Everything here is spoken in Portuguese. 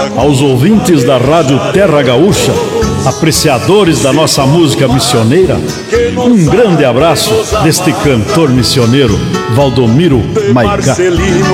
aos ouvintes da Rádio Terra Gaúcha, apreciadores da nossa música missioneira, um grande abraço deste cantor missioneiro, Valdomiro Maigá.